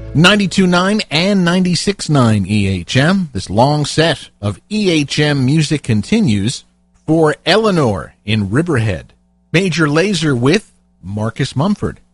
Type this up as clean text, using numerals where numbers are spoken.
92.9 and 96.9 EHM. This long set of EHM music continues for Eleanor in Riverhead. Major Lazer with Marcus Mumford.